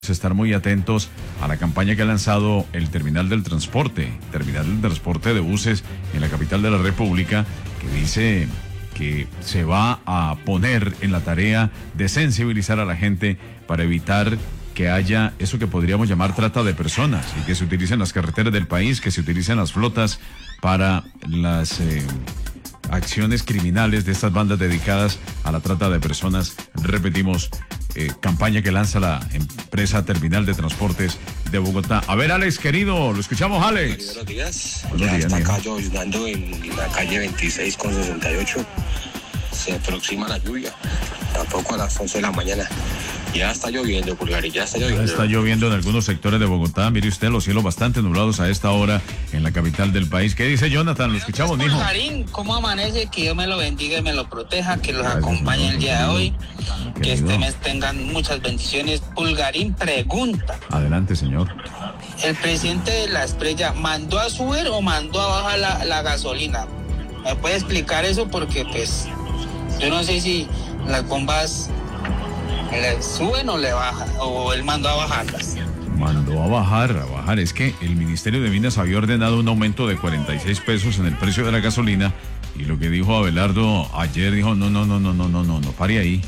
Estar muy atentos a la campaña que ha lanzado el terminal del transporte de buses en la capital de la República, que dice que se va a poner en la tarea de sensibilizar a la gente para evitar que haya eso que podríamos llamar trata de personas y que se utilicen las carreteras del país, que se utilicen las flotas para las acciones criminales de estas bandas dedicadas a la trata de personas. Repetimos, campaña que lanza la empresa Terminal de Transportes de Bogotá. A ver, Alex, querido, lo escuchamos, Alex. Buenos días. Buenos Ya días, está mijo. acá lloviznando en la calle 26 con 68. Se aproxima la lluvia. Tampoco a las 11 de la mañana. Ya está lloviendo, Pulgari, ya está lloviendo. Está lloviendo en algunos sectores de Bogotá. Mire usted, los cielos bastante nublados a esta hora en la capital del país. ¿Qué dice Jonathan? Lo escuchamos, mijo. Pulgarín, ¿cómo amanece? Que Dios me lo bendiga y me lo proteja, que los Gracias, acompañe hermano, el día de hoy. Que querido. este mes tengan muchas bendiciones. Pulgarín pregunta. Adelante, señor. ¿El presidente de la Esprella mandó a subir o mandó a bajar la gasolina? ¿Me puede explicar eso? Porque pues yo no sé si las bombas le suben o le bajan, o él mandó a bajarlas. Mandó a bajar. Es que el Ministerio de Minas había ordenado un aumento de 46 pesos en el precio de la gasolina. Y lo que dijo Abelardo ayer, dijo, no, pare ahí,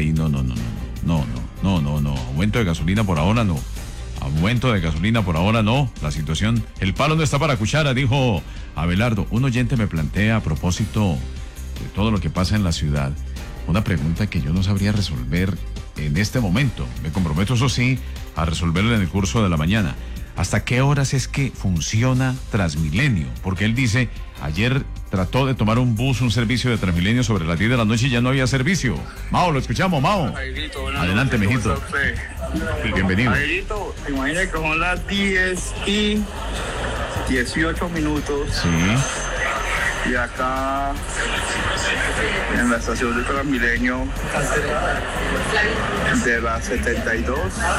no, aumento de gasolina por ahora no. Aumento de gasolina por ahora no. La situación, el palo no está para cuchara, dijo Abelardo. Un oyente me plantea a propósito de todo lo que pasa en la ciudad una pregunta que yo no sabría resolver en este momento. Me comprometo, eso sí, a resolverla en el curso de la mañana. ¿Hasta qué horas es que funciona Transmilenio? Porque él dice, ayer trató de tomar un servicio de Transmilenio sobre las 10 de la noche y ya no había servicio. Mao, lo escuchamos, Mao. Adelante, mijito. Bienvenido. Jairito, imagina que son las 10:18. Sí. Y acá en la estación de Transmilenio de la 72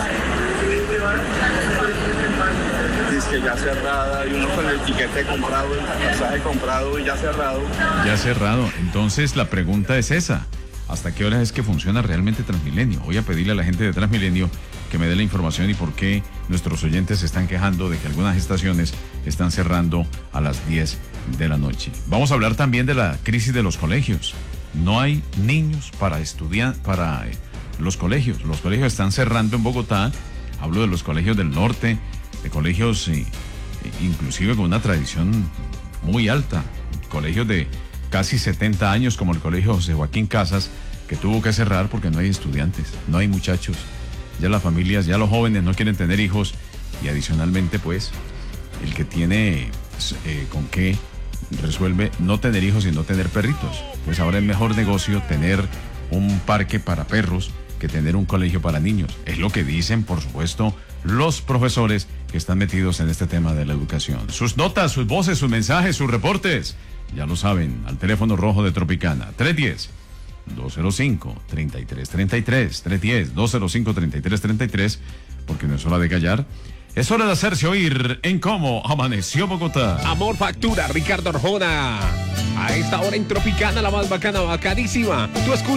dice que ya cerrada y uno con el tiquete comprado, el pasaje comprado y ya cerrado. Ya cerrado. Entonces la pregunta es esa. ¿Hasta qué horas es que funciona realmente Transmilenio? Voy a pedirle a la gente de Transmilenio que me dé la información y por qué nuestros oyentes se están quejando de que algunas estaciones están cerrando a las 10 de la noche. Vamos a hablar también de la crisis de los colegios. No hay niños para estudiar, para los colegios. Los colegios están cerrando en Bogotá. Hablo de los colegios del norte, de colegios inclusive con una tradición muy alta. Colegios de casi 70 años como el colegio José Joaquín Casas, que tuvo que cerrar porque no hay estudiantes, no hay muchachos. Ya las familias, ya los jóvenes no quieren tener hijos y adicionalmente pues el que tiene con qué resuelve no tener hijos y no tener perritos. Pues ahora es mejor negocio tener un parque para perros que tener un colegio para niños. Es lo que dicen, por supuesto, los profesores que están metidos en este tema de la educación. Sus notas, sus voces, sus mensajes, sus reportes, ya lo saben, al teléfono rojo de Tropicana, 310-205-3333, 310-205-3333, porque no es hora de callar. Es hora de hacerse oír en Cómo Amaneció Bogotá. Amor Factura, Ricardo Arjona. A esta hora en Tropicana, la más bacana, bacanísima. Tú escuchas.